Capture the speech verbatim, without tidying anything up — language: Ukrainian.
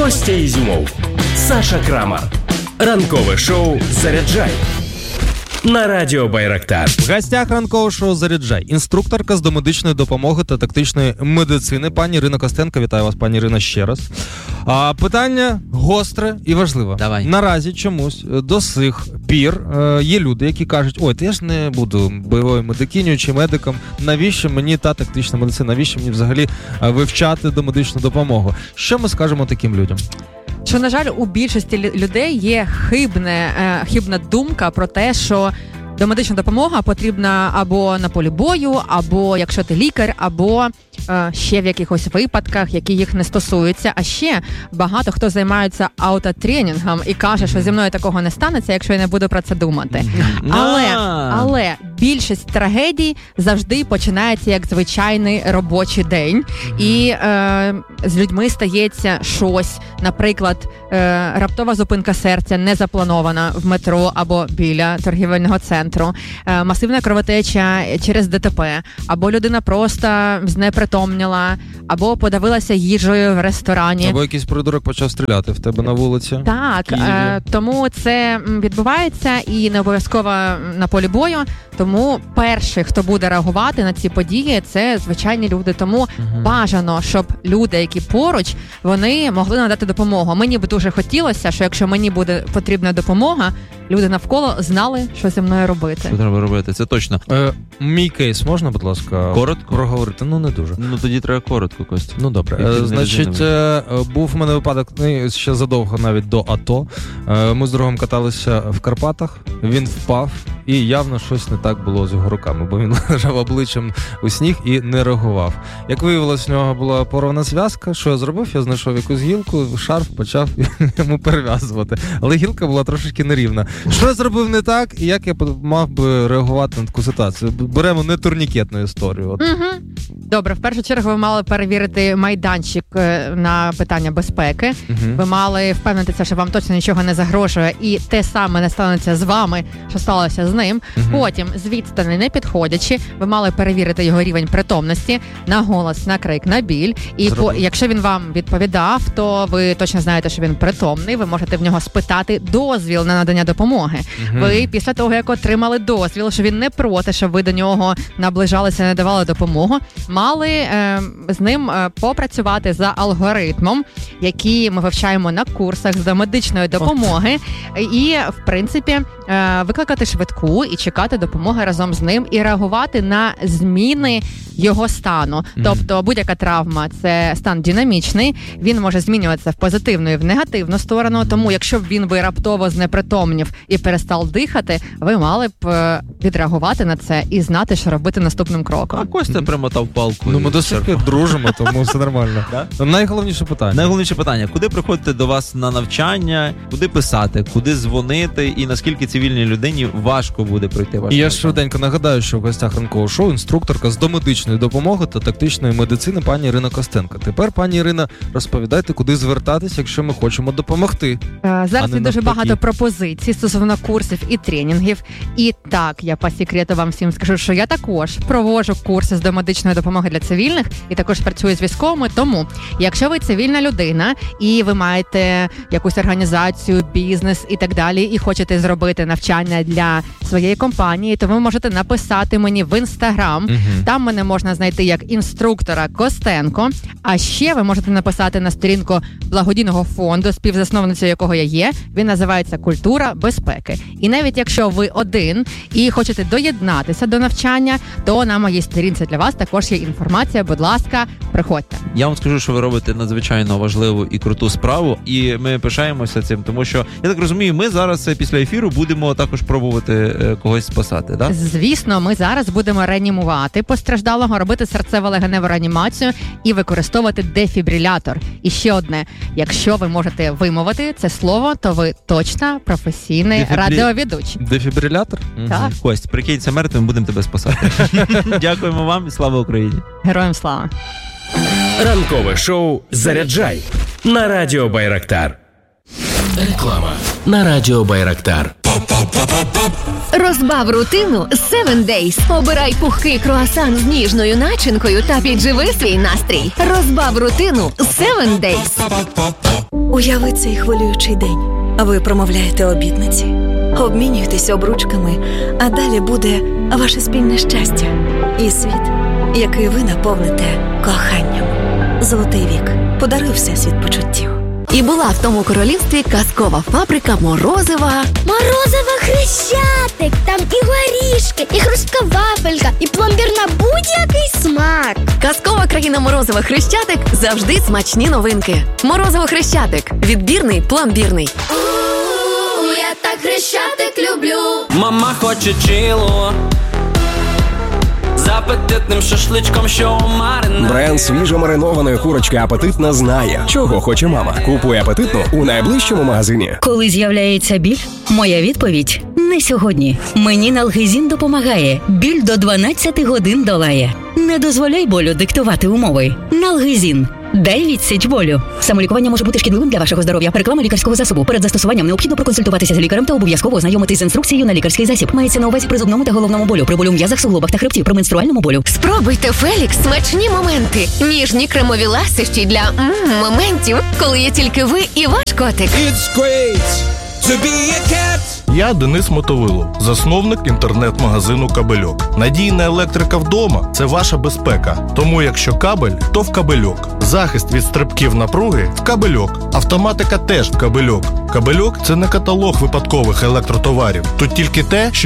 Костя Ізюмов, Саша Крамар. Ранкове шоу «Заряджай» на радіо Байрактар. В гостях ранкового шоу «Заряджай» інструкторка з домедичної допомоги та тактичної медицини пані Ірина Костенко. Вітаю вас, пані Ірина, ще раз. А, питання гостре і важливе. Давай. Наразі чомусь до сих пір е, є люди, які кажуть: ой, то я ж не буду бойовою медикинею чи медиком, навіщо мені та тактична медицина, навіщо мені взагалі вивчати домедичну допомогу? Що ми скажемо таким людям? Що, на жаль, у більшості людей є хибне, е, хибна думка про те, що домедична допомога потрібна або на полі бою, або якщо ти лікар, або е, ще в якихось випадках, які їх не стосуються. А ще багато хто займається аутотренінгом і каже, що зі мною такого не станеться, якщо я не буду про це думати. Але, але більшість трагедій завжди починається як звичайний робочий день. І е, з людьми стається щось, наприклад, е, раптова зупинка серця не запланована в метро або біля торгівельного центру, е, масивна кровотеча через ДТП, або людина просто знепритомніла, або подавилася їжею в ресторані. Або якийсь придурок почав стріляти в тебе на вулиці. Так, е, тому це відбувається і не обов'язково на полі бою. Тому перший, хто буде реагувати на ці події, це звичайні люди. Тому угу. бажано, щоб люди, які поруч, вони могли надати допомогу. Мені б дуже хотілося, що якщо мені буде потрібна допомога, люди навколо знали, що зі мною робити. Що треба робити, це точно. Е, мій кейс можна, будь ласка, коротко проговорити? Ну, не дуже. Ну, тоді треба коротко, Костя. Ну, добре. Е, значить, е, був у мене випадок, ну, ще задовго навіть до АТО. Е, ми з другом каталися в Карпатах, він впав, і явно щось не так було з його руками, бо він лежав обличчям у сніг і не реагував. Як виявилось, в нього була порвана зв'язка. Що я зробив? Я знайшов якусь гілку, шарф, почав йому перев'язувати. Але гілка була трошечки нерівна. Що я зробив не так, і як я мав би реагувати на таку ситуацію? Беремо не турнікетну історію. От. Угу. Добре, в першу чергу ви мали перевірити майданчик на питання безпеки. Угу. Ви мали впевнитися, що вам точно нічого не загрожує, і те саме не станеться з вами, що сталося з ним. Угу. Потім, з відстані не підходячи, ви мали перевірити його рівень притомності на голос, на крик, на біль. І по, якщо він вам відповідав, то ви точно знаєте, що він притомний, ви можете в нього спитати дозвіл на надання допомоги. Угу. Ви після того, як отримали дозвіл, що він не проти, щоб ви до нього наближалися, не давали допомогу, мали е, з ним е, попрацювати за алгоритмом, який ми вивчаємо на курсах з домедичної допомоги, і, в принципі, е, викликати швидку і чекати допомоги разом з ним, і реагувати на зміни його стану. Mm-hmm. Тобто будь-яка травма – це стан динамічний, він може змінюватися в позитивну і в негативну сторону, тому якщо б він би раптово знепритомнів і перестав дихати, ви мали б відреагувати на це і знати, що робити наступним кроком. А Костя примотав палку. Ну, ми до сих пір дружимо, тому все нормально. Найголовніше питання. Найголовніше питання. Куди приходити до вас на навчання, куди писати, куди дзвонити, і наскільки цивільній людині важко буде пройти ваше І я навчання? швиденько нагадаю, що в гостях ранкового шоу інструкторка з домедичної допомоги та тактичної медицини пані Ірина Костенко. Тепер, пані Ірина, розповідайте, куди звертатися, якщо ми хочемо допомогти. Зараз є дуже навпаки. Багато пропозицій стосовно курсів і тренінгів. І так, я по секрету вам всім скажу, що я також проводжу курси з домедичної допомоги для цивільних і також працюю з військовими. Тому, якщо ви цивільна людина і ви маєте якусь організацію, бізнес і так далі, і хочете зробити навчання для своєї компанії, то ви можете написати мені в Інстаграм. Угу. Там мене можна знайти як інструктора Костенко. А ще ви можете написати на сторінку благодійного фонду, співзасновницею якого я є. Він називається «Культура безпеки». І навіть якщо ви один і хочете доєднатися до навчання, то на моїй сторінці для вас також є інформація. Будь ласка, приходьте. Я вам скажу, що ви робите надзвичайно важливу і круту справу, і ми пишаємося цим, тому що, я так розумію, ми зараз після ефіру будемо також пробувати когось спасати, так? Звісно, ми зараз будемо реанімувати постраждалого, робити серцево-легеневу реанімацію і використовувати дефібрилятор. І ще одне, якщо ви можете вимовити це слово, то ви точно професійний Дефібрі... радіоведучий. Дефібрилятор? Так. Угу. Кость, прикинься мертвим, будемо тебе спасати. Дякуємо вам і слава Україні. Героям слава. Ранкове шоу «Заряджай» на радіо Байрактар. Реклама на радіо Байрактар. Розбав рутину севен дейз. Обирай пухкий круасан з ніжною начинкою та підживи свій настрій. Розбав рутину севен дейз. Уяви цей хвилюючий день. А ви промовляєте обітниці, обмінюєтесь обручками, а далі буде ваше спільне щастя і світ, який ви наповните коханням. Золотий вік подарив всесвіт почуттів. І була в тому королівстві казкова фабрика морозива. Морозиво Хрещатик, там і горішки, і хрустка вафелька, і пломбір на будь-який смак. Казкова країна морозива Хрещатик – завжди смачні новинки. Морозиво Хрещатик – відбірний, пломбірний. У, я так Хрещатик люблю. Мама хоче чило з апетитним шашличком, що у маринаді. Бренд свіжомаринованої курочки «Апетитна» знає, чого хоче мама. Купуй «Апетитну» у найближчому магазині. Коли з'являється біль, моя відповідь – не сьогодні. Мені Налгезін допомагає. Біль до дванадцяти годин долає. Не дозволяй болю диктувати умови. Налгезін. Дай відсіч болю. Самолікування може бути шкідливим для вашого здоров'я. Реклама лікарського засобу. Перед застосуванням необхідно проконсультуватися з лікарем та обов'язково ознайомитись з інструкцією на лікарський засіб. Мається на увазі при зубному та головному болю, при болю в м'язах, суглобах та хребті, при менструальному болю. Спробуйте Фелікс смачні моменти. Ніжні кремові ласощі для м, моментів, коли є тільки ви і ваш котик. It's great to be a cat. Я Денис Мотовило, засновник інтернет-магазину «Кабельок». Надійна електрика вдома – це ваша безпека. Тому якщо кабель, то в «Кабельок». Захист від стрибків напруги – в «Кабельок». Автоматика теж в «Кабельок». «Кабельок» – це не каталог випадкових електротоварів. Тут тільки те, що